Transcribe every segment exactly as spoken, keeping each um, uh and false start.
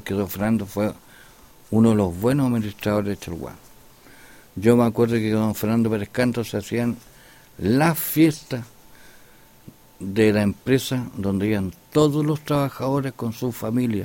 porque don Fernando fue uno de los buenos administradores de Cholguán. Yo me acuerdo que con don Fernando Pérez Canto se hacían las fiestas de la empresa donde iban todos los trabajadores con su familia.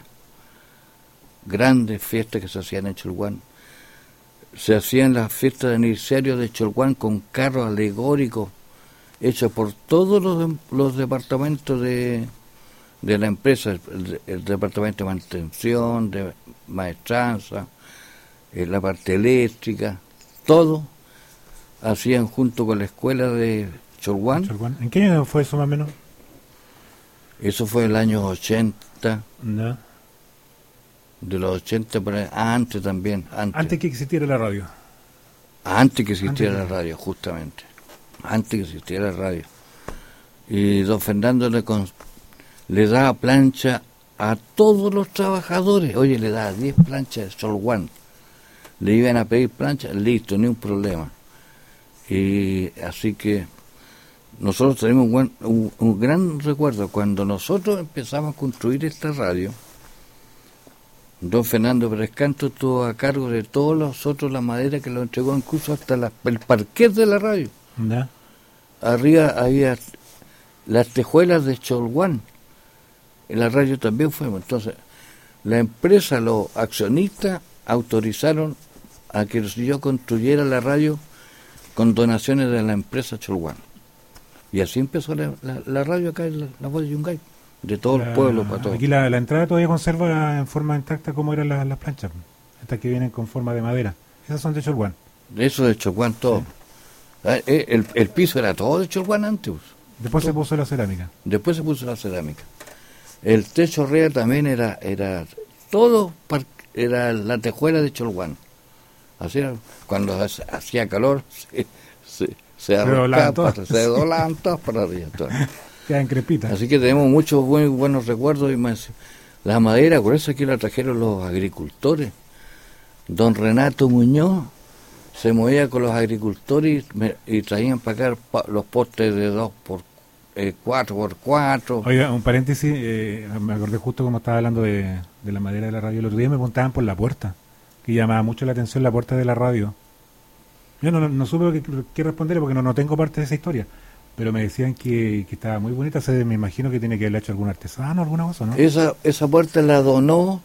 Grandes fiestas que se hacían en Cholguán. Se hacían las fiestas de aniversario de Cholguán con carros alegóricos hechos por todos los, los departamentos de, de la empresa, el, el departamento de mantención, de maestranza, eh, la parte eléctrica, todo hacían junto con la escuela de Cholguán. Cholguán. ¿En qué año fue eso más o menos? Eso fue el año ochenta. No. De los ochenta, por ahí, antes también. Antes, antes que existiera la radio. Antes que existiera antes la radio, justamente. Antes que existiera la radio. Y don Fernando le, con, le daba plancha a todos los trabajadores. Oye, le daba diez planchas de Cholguán. Le iban a pedir planchas, listo, ni un problema. Y así que nosotros tenemos un, buen, un, un gran recuerdo. Cuando nosotros empezamos a construir esta radio, don Fernando Pérez Canto estuvo a cargo de todos los otros, la madera que lo entregó incluso hasta la, el parquet de la radio. ¿Ya? Arriba había las tejuelas de Cholguán. En la radio también fuimos. Entonces, la empresa, los accionistas, autorizaron a que yo construyera la radio con donaciones de la empresa Cholguán. Y así empezó la, la, la radio acá en la, la voz de Yungay, de todos la, los pueblos, para todos. Aquí la, la entrada todavía conserva en forma intacta como eran las, las planchas, estas que vienen con forma de madera. Esas son de Cholguán. Eso de Cholguán todo. Sí. El, el piso era todo de Cholguán antes. Después todo. Se puso la cerámica. Después se puso la cerámica. El techo real también era, era todo, era la tejuela de Cholguán. Así era, cuando hacía calor, se, se, se arrancaba, se doblaban todas para arriba. Quedan crepitas. Así que tenemos muchos muy buenos recuerdos. Y más, la madera, por eso aquí la trajeron los agricultores. Don Renato Muñoz se movía con los agricultores y, me, y traían para acá los postes de dos por cuatro por cuatro. Oiga, un paréntesis, eh, me acordé justo como estaba hablando de, de la madera de la radio. El otro día me preguntaban por la puerta, que llamaba mucho la atención la puerta de la radio. Yo no, no, no supe qué, qué responder porque no, no tengo parte de esa historia, pero me decían que, que estaba muy bonita. Se, me imagino que tiene que haberla hecho algún artesano, alguna cosa, ¿no? Esa, esa puerta la donó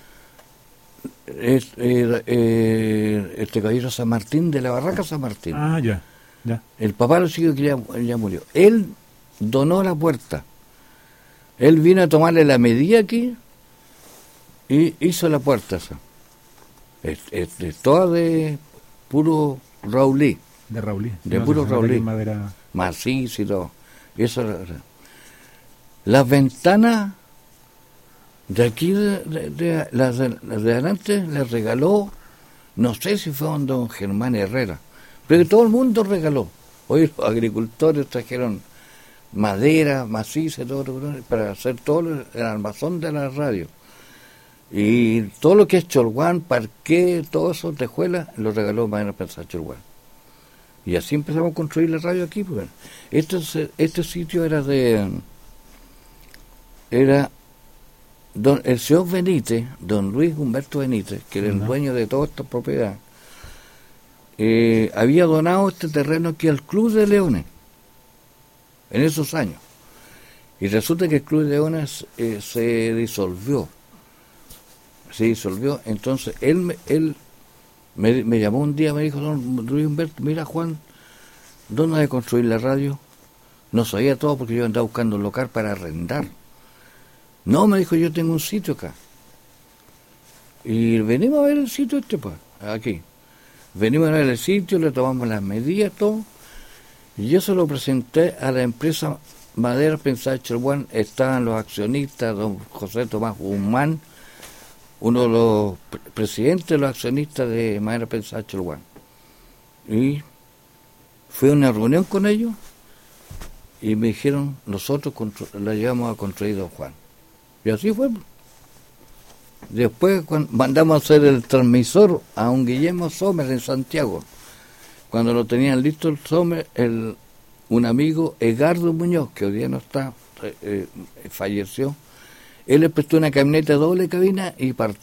es, eh, eh, este caballero San Martín, de la Barraca San Martín. Ah, ya, ya. El papá lo siguió que ya, ya murió. Él donó la puerta. Él vino a tomarle la medida aquí y hizo la puerta esa. Es, es, es toda de puro Raulí. De Raulí. De no, puro Raulí. Madera... Macizo y todo. Eso, las ventanas de aquí, de, de, de, las, de, las de adelante, les regaló, no sé si fue don Germán Herrera, pero que todo el mundo regaló. Hoy los agricultores trajeron madera, maciza, todo, para hacer todo el armazón de la radio. Y todo lo que es Cholguán, parqué, todo eso, tejuelas, lo regaló Madera Pensar Cholguán. Y así empezamos a construir la radio aquí. Pues. Este, este sitio era de... Era... Don, el señor Benítez, don Luis Humberto Benítez, que era el uh-huh. dueño de toda esta propiedad, eh, había donado este terreno aquí al Club de Leones, en esos años. Y resulta que el Club de Leones eh, se disolvió. Se disolvió, entonces él, él me, me llamó un día, me dijo, don Luis Humberto, mira Juan, ¿dónde hay que construir la radio? No sabía todo porque yo andaba buscando un local para arrendar. No, me dijo, yo tengo un sitio acá. Y venimos a ver el sitio este, pues, aquí. Venimos a ver el sitio, le tomamos las medidas, todo. Y yo se lo presenté a la empresa Madera Pensar Cholguán. Estaban los accionistas, don José Tomás Guzmán, uno de los pre- presidentes de los accionistas de Madera Pensar Cholguán. Y fui a una reunión con ellos y me dijeron, nosotros constru- la llevamos a construir don Juan. Y así fue. Después cuando mandamos a hacer el transmisor a un Guillermo Sommer en Santiago. Cuando lo tenían listo el Sommer, el, un amigo, Edgardo Muñoz, que hoy día no está, eh, eh, falleció, él le prestó una camioneta doble cabina y partió